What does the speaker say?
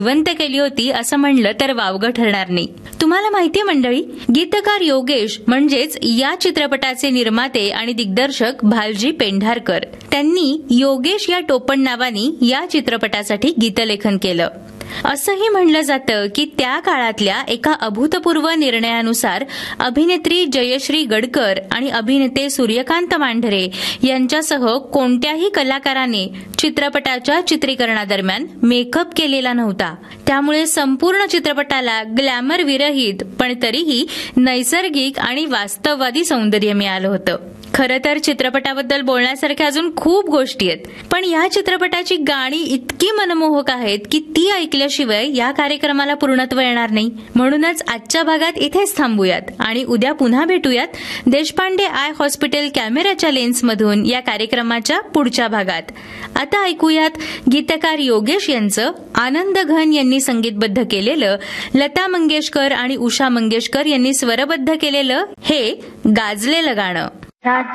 जिवंत केली होती असं म्हणलं तर वावगं ठरणार नाही. तुम्हाला माहितीये मंडळी, गीतकार योगेश म्हणजेच या चित्रपटाचे निर्माते आणि दिग्दर्शक भालजी पेंढारकर, त्यांनी योगेश या टोपण नावाने या चित्रपटासाठी गीतलेखन केलं. असंही म्हणलं जातं की त्या काळातल्या एका अभूतपूर्व निर्णयानुसार अभिनेत्री जयश्री गडकर आणि अभिनेते सूर्यकांत मांढरे यांच्यासह कोणत्याही कलाकाराने चित्रपटाच्या चित्रीकरणादरम्यान मेकअप केलेला नव्हता. त्यामुळे संपूर्ण चित्रपटाला ग्लॅमर विरहित पण तरीही नैसर्गिक आणि वास्तववादी सौंदर्य मिळालं होतं. खरं तर चित्रपटाबद्दल बोलण्यासारख्या अजून खूप गोष्टी आहेत, पण या चित्रपटाची गाणी इतकी मनमोहक आहेत की ती ऐकल्याशिवाय या कार्यक्रमाला पूर्णत्व येणार नाही. म्हणूनच आजच्या भागात इथेच थांबूयात आणि उद्या पुन्हा भेटूयात देशपांडे आय हॉस्पिटल कॅमेऱ्याच्या लेन्समधून या कार्यक्रमाच्या पुढच्या भागात. आता ऐकूयात गीतकार योगेश यांचं आनंद घन यांनी संगीतबद्ध केलेलं, लता मंगेशकर आणि उषा मंगेशकर यांनी स्वरबद्ध केलेलं हे गाजलेलं गाणं.